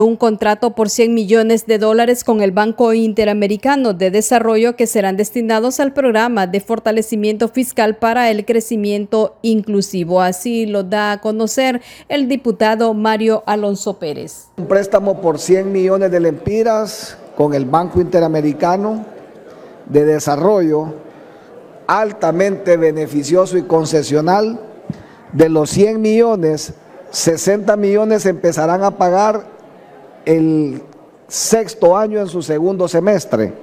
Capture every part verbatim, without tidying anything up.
un contrato por cien millones de dólares con el Banco Interamericano de Desarrollo que serán destinados al programa de fortalecimiento fiscal para el crecimiento inclusivo. Así lo da a conocer el diputado Mario Alonso Pérez. Un préstamo por cien millones de lempiras con el Banco Interamericano de Desarrollo, altamente beneficioso y concesional. De los cien millones, sesenta millones empezarán a pagar el sexto año en su segundo semestre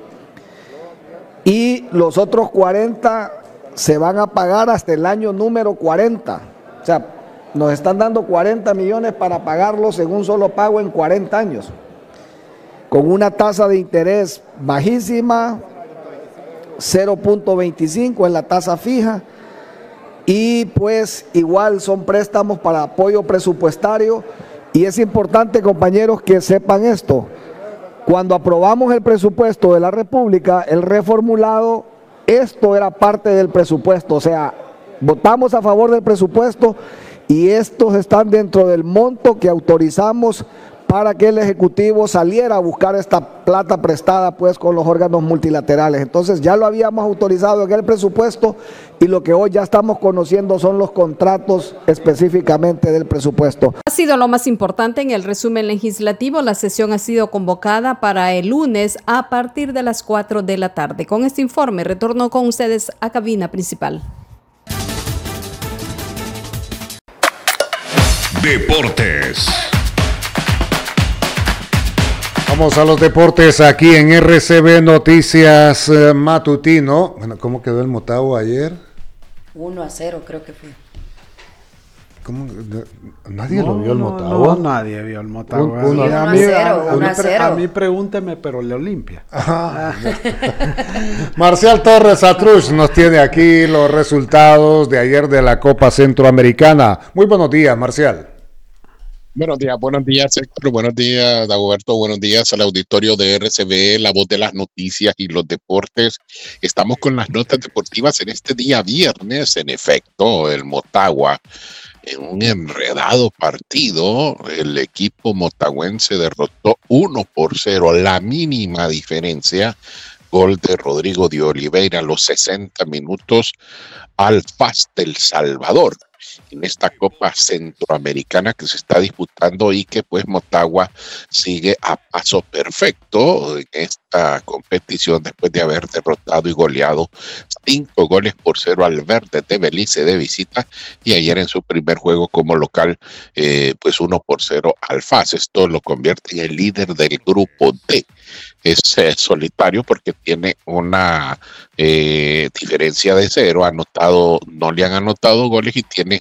y los otros cuarenta se van a pagar hasta el año número cuarenta. O sea, nos están dando cuarenta millones para pagarlos en un solo pago en cuarenta años, con una tasa de interés bajísima, cero punto veinticinco en la tasa fija, y pues igual son préstamos para apoyo presupuestario. Y es importante, compañeros, que sepan esto. Cuando aprobamos el presupuesto de la República, el reformulado, esto era parte del presupuesto. O sea, votamos a favor del presupuesto y estos están dentro del monto que autorizamos para que el Ejecutivo saliera a buscar esta plata prestada pues con los órganos multilaterales. Entonces ya lo habíamos autorizado en el presupuesto y lo que hoy ya estamos conociendo son los contratos específicamente del presupuesto. Ha sido lo más importante en el resumen legislativo. La sesión ha sido convocada para el lunes a partir de las cuatro de la tarde. Con este informe retorno con ustedes a cabina principal. Deportes. Vamos a los deportes aquí en R C B Noticias eh, Matutino. Bueno, ¿cómo quedó el Motagua ayer? uno a cero creo que fue. ¿Cómo? ¿Nadie no, lo vio el no, Motagua? No, nadie vio el Motagua. Un, un, a, a, mí, cero, a, a, mí, cero. a mí pregúnteme, pero le Olimpia. Ah. Marcial Torres Atrush nos tiene aquí los resultados de ayer de la Copa Centroamericana. Muy buenos días, Marcial. Buenos días, buenos días, Héctor, buenos días, Dagoberto, buenos días al auditorio de R C B, la voz de las noticias y los deportes. Estamos con las notas deportivas en este día viernes. En efecto, el Motagua, en un enredado partido, el equipo motahuense derrotó uno por cero, la mínima diferencia, gol de Rodrigo de Oliveira a los sesenta minutos al F A S del Salvador, en esta Copa Centroamericana que se está disputando y que pues Motagua sigue a paso perfecto en esta competición después de haber derrotado y goleado cinco goles por cero al Verde de Belice de visita y ayer en su primer juego como local eh, pues uno por cero al F A S. Esto lo convierte en el líder del grupo D. Es eh, solitario porque tiene una eh, diferencia de cero, anotado, no le han anotado goles y tiene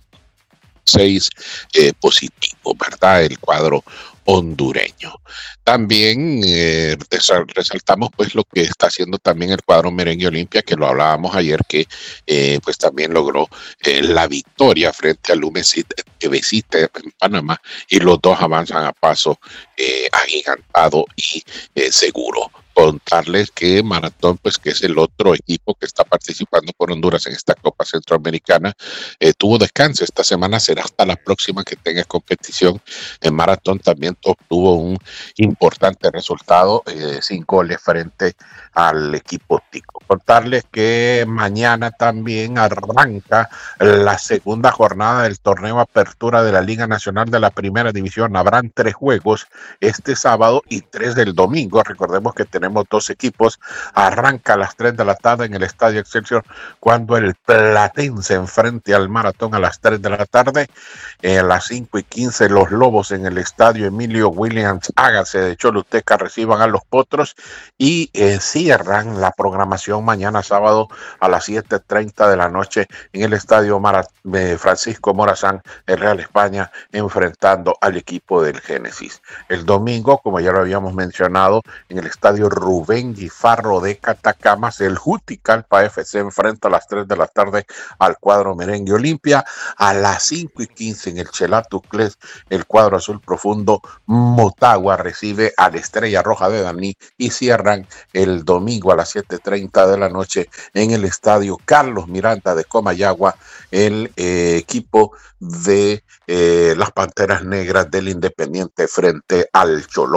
seis eh, positivos, ¿verdad? El cuadro hondureño. También eh, resaltamos pues lo que está haciendo también el cuadro Merengue Olimpia, que lo hablábamos ayer, que eh, pues también logró eh, la victoria frente al Lumecit que visita en Panamá, y los dos avanzan a paso eh, agigantado y eh, seguro. Contarles que Maratón, pues que es el otro equipo que está participando por Honduras en esta Copa Centroamericana, eh, tuvo descanso. Esta semana será hasta la próxima que tenga competición. En Maratón también obtuvo un importante resultado, eh, sin goles frente al equipo Tico. Contarles que mañana también arranca la segunda jornada del torneo Apertura de la Liga Nacional de la Primera División. Habrán tres juegos este sábado y tres del domingo. Recordemos que tenemos Tenemos dos equipos. Arranca a las tres de la tarde en el Estadio Excelsior, cuando el Platense enfrente al Maratón a las tres de la tarde. Eh, a las cinco y quince los Lobos en el Estadio Emilio Williams Hágase de Choluteca reciban a los Potros, y eh, cierran la programación mañana sábado a las siete treinta de la noche en el Estadio Mara, eh, Francisco Morazán, el Real España, enfrentando al equipo del Génesis. El domingo, como ya lo habíamos mencionado, en el Estadio Rubén Guifarro de Catacamas, el Juticalpa F C enfrenta a las tres de la tarde al cuadro Merengue Olimpia. A las cinco y quince en el Chelatucles, el cuadro azul profundo Motagua recibe a la Estrella Roja de Daní, y cierran el domingo a las siete treinta de la noche en el Estadio Carlos Miranda de Comayagua, el eh, equipo de eh, las Panteras Negras del Independiente frente al Cholón.